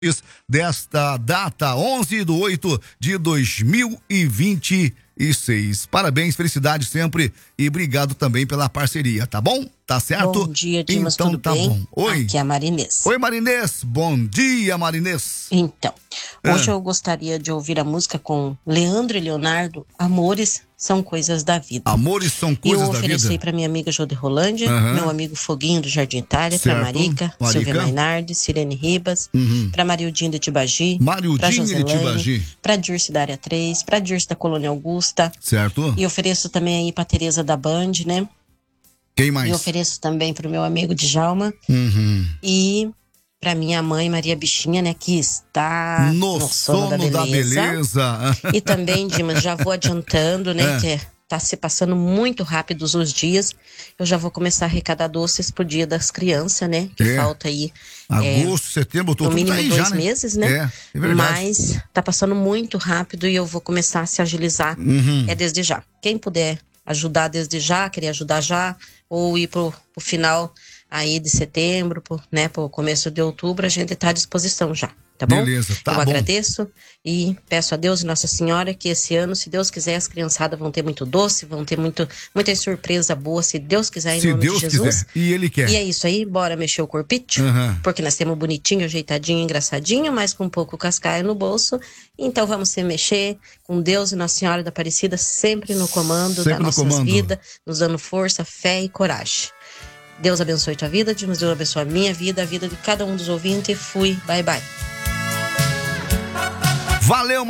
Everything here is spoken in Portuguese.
desta data, 11/8/2026. Parabéns, felicidade sempre e obrigado também pela parceria, tá bom? Tá certo? Bom dia, Dimas, então, tudo tá bem? bom. Oi. Aqui é a Marinês. Oi, Marinês. Bom dia, Marinês. Então, hoje eu gostaria de ouvir a música com Leandro e Leonardo, Amores São Coisas da Vida. Amores são coisas da vida. Eu ofereci para minha amiga Jô de Rolândia, meu amigo Foguinho do Jardim Itália, para Marica, Silvia Mainardi, Sirene Ribas, para Mariudinho de Tibagi, para Joselane, para Dirce da Área 3, para Dirce da Colônia Augusta. Certo. E ofereço também aí para Tereza da Band, né? Quem mais? E ofereço também para o meu amigo Djalma. E para minha mãe, Maria Bichinha, né? Que está no sono da beleza. E também, Dimas, já vou adiantando, né? Que tá se passando muito rápido os dias. Eu já vou começar a arrecadar doces pro Dia das Crianças, né? Que falta aí... agosto, setembro, outubro, no mínimo tá aí 2 já, meses, né? É verdade. Mas tá passando muito rápido e eu vou começar a se agilizar desde já. Quem puder ajudar desde já, querer ajudar já, ou ir pro final aí de setembro, né, pro começo de outubro, a gente tá à disposição já, tá bom? Beleza, tá bom. Eu agradeço e peço a Deus e Nossa Senhora que esse ano, se Deus quiser, as criançadas vão ter muito doce, vão ter muita surpresa boa, se Deus quiser, em nome de Jesus. Quiser. E Ele quer. E é isso aí, bora mexer o corpite, porque nós temos bonitinho, ajeitadinho, engraçadinho, mas com um pouco cascaio no bolso. Então vamos se mexer com Deus e Nossa Senhora da Aparecida sempre no comando da nossa vida, nos dando força, fé e coragem. Deus abençoe tua vida, Deus abençoe a minha vida, a vida de cada um dos ouvintes. Fui, bye bye. Valeu,